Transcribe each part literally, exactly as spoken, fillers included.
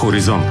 Хоризонт.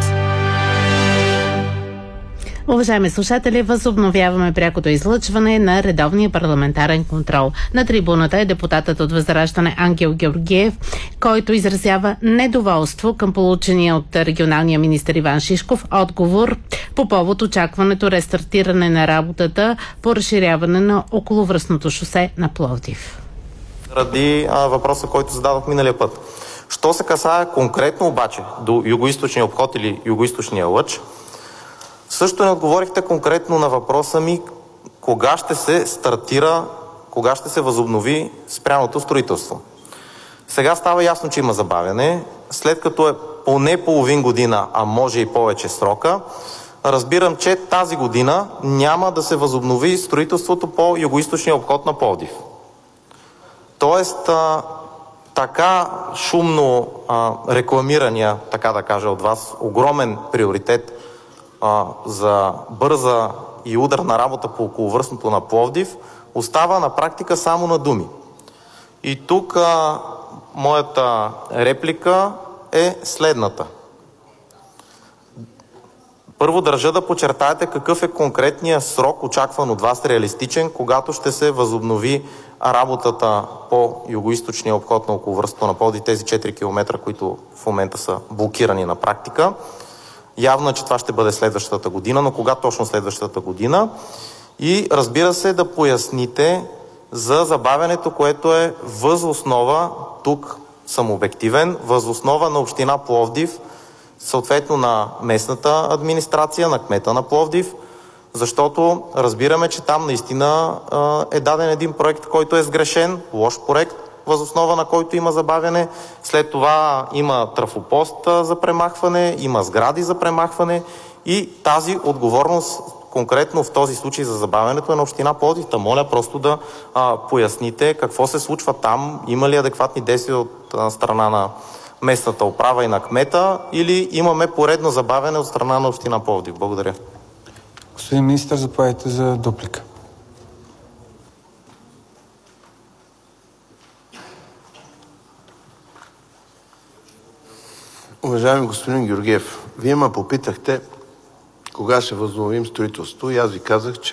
Уважаеми слушатели, възобновяваме прякото излъчване на редовния парламентарен контрол. На трибуната е депутатът от Възраждане Ангел Георгиев, който изразява недоволство към получения от регионалния министър Иван Шишков отговор по повод очакването рестартиране на работата по разширяване на околовръстното шосе на Пловдив. Ради а, въпроса, който зададох миналия път. Що се касае конкретно обаче до югоизточния обход или югоизточния лъч, също не отговорихте конкретно на въпроса ми кога ще се стартира, кога ще се възобнови спряното строителство. Сега става ясно, че има забавяне. След като е поне половин година, а може и повече срока, разбирам, че тази година няма да се възобнови строителството по югоизточния обход на Пловдив. Тоест, а, така шумно а, рекламирания, така да кажа от вас, огромен приоритет а, за бърза и ударна работа по околовръстното на Пловдив остава на практика само на думи. И тук а, моята реплика е следната. Първо държа да подчертаете какъв е конкретният срок, очакван от вас реалистичен, когато ще се възобнови работата по югоизточния обход на околовръстното на Пловдив, тези четири километра, които в момента са блокирани на практика. Явно е, че това ще бъде следващата година, но кога точно следващата година? И разбира се да поясните за забавянето, което е въз основа, тук съм обективен, въз основа на община Пловдив, съответно на местната администрация, на кмета на Пловдив, защото разбираме, че там наистина е даден един проект, който е сгрешен, лош проект, въз основа на който има забавяне. След това има трафопост за премахване, има сгради за премахване и тази отговорност конкретно в този случай за забавянето е на община Пловдив. Та моля просто да а, поясните какво се случва там, има ли адекватни действия от а, страна на местната управа и на кмета или имаме поредно забавяне от страна на община Пловдив. Благодаря. Господин министър, заповядайте за дуплика. Уважаеми господин Георгиев, вие ме попитахте кога ще възобновим строителство и аз ви казах, че